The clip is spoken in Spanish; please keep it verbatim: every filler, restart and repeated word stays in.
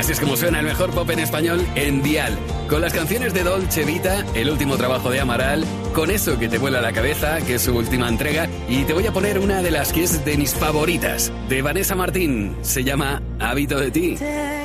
Así es como suena el mejor pop en español en Dial. Con las canciones de Dolce Vita, el último trabajo de Amaral, con eso que te vuela la cabeza, que es su última entrega, y te voy a poner una de las que es de mis favoritas, de Vanessa Martín. Se llama Hábito de ti.